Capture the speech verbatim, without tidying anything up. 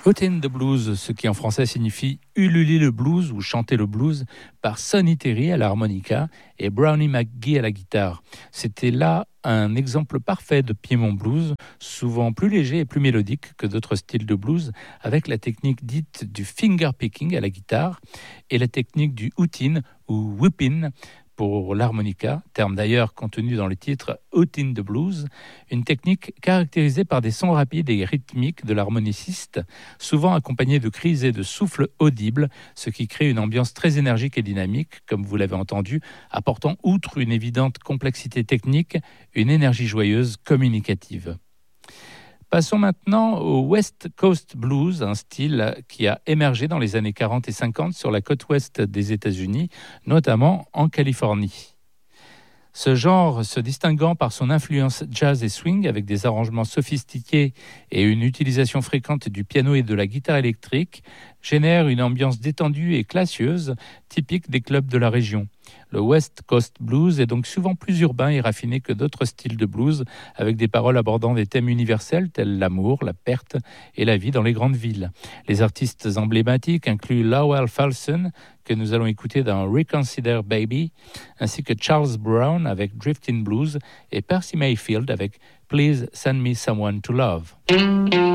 Hootin' the Blues, ce qui en français signifie ululer le blues ou chanter le blues, par Sonny Terry à l'harmonica et Brownie McGhee à la guitare. C'était là un exemple parfait de Piedmont blues, souvent plus léger et plus mélodique que d'autres styles de blues, avec la technique dite du finger picking à la guitare et la technique du hootin' ou whipping pour l'harmonica, terme d'ailleurs contenu dans le titre Hootin' the Blues, une technique caractérisée par des sons rapides et rythmiques de l'harmoniciste, souvent accompagnés de cris et de souffles audibles, ce qui crée une ambiance très énergique et dynamique, comme vous l'avez entendu, apportant outre une évidente complexité technique, une énergie joyeuse communicative. Passons maintenant au West Coast Blues, un style qui a émergé dans les années quarante et cinquante sur la côte ouest des États-Unis, notamment en Californie. Ce genre, se distinguant par son influence jazz et swing avec des arrangements sophistiqués et une utilisation fréquente du piano et de la guitare électrique, génère une ambiance détendue et classieuse, typique des clubs de la région. Le West Coast Blues est donc souvent plus urbain et raffiné que d'autres styles de blues, avec des paroles abordant des thèmes universels tels l'amour, la perte et la vie dans les grandes villes. Les artistes emblématiques incluent Lowell Fulson, que nous allons écouter dans Reconsider Baby, ainsi que Charles Brown avec Driftin' Blues et Percy Mayfield avec Please Send Me Someone to Love.